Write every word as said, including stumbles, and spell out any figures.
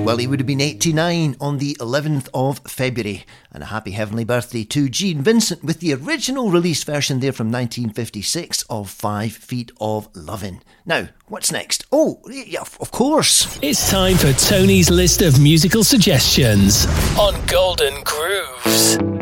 Well, he would have been eighty-nine on the eleventh of February. And a happy heavenly birthday to Gene Vincent with the original release version there from nineteen fifty-six of Five Feet of Lovin'. Now, what's next? Oh, yeah, of course. It's time for Tony's list of musical suggestions on Golden Grooves.